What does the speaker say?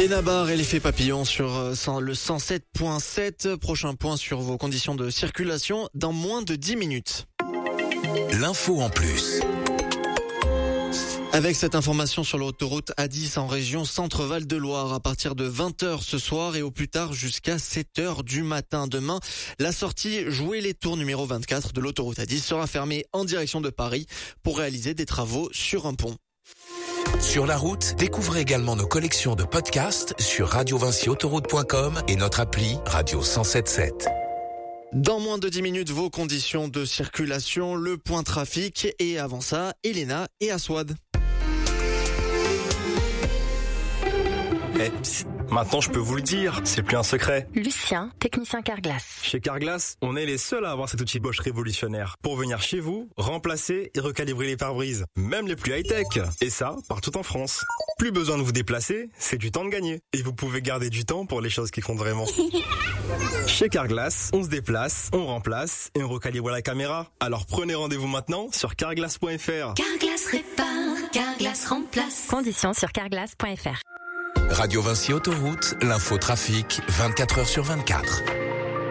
Léna Barre et l'effet papillon sur le 107.7. Prochain point sur vos conditions de circulation dans moins de 10 minutes. L'info en plus. Avec cette information sur l'autoroute A10 en région Centre-Val de Loire à partir de 20h ce soir et au plus tard jusqu'à 7h du matin. Demain, la sortie Jouer les Tours numéro 24 de l'autoroute A10 sera fermée en direction de Paris pour réaliser des travaux sur un pont. Sur la route, découvrez également nos collections de podcasts sur radiovinciautoroute.com et notre appli Radio 107.7. Dans moins de 10 minutes, vos conditions de circulation, le point trafic et avant ça, Elena et Aswad. Psst, maintenant je peux vous le dire, c'est plus un secret. Lucien, technicien Carglass. Chez Carglass, on est les seuls à avoir cet outil Bosch révolutionnaire pour venir chez vous, remplacer et recalibrer les pare-brises, même les plus high-tech. Et ça, partout en France. Plus besoin de vous déplacer, c'est du temps de gagner. Et vous pouvez garder du temps pour les choses qui comptent vraiment. Chez Carglass, on se déplace, on remplace et on recalibre la caméra. Alors prenez rendez-vous maintenant sur carglass.fr. Carglass répare, Carglass remplace. Conditions sur carglass.fr. Radio Vinci Autoroute, l'info trafic, 24h sur 24.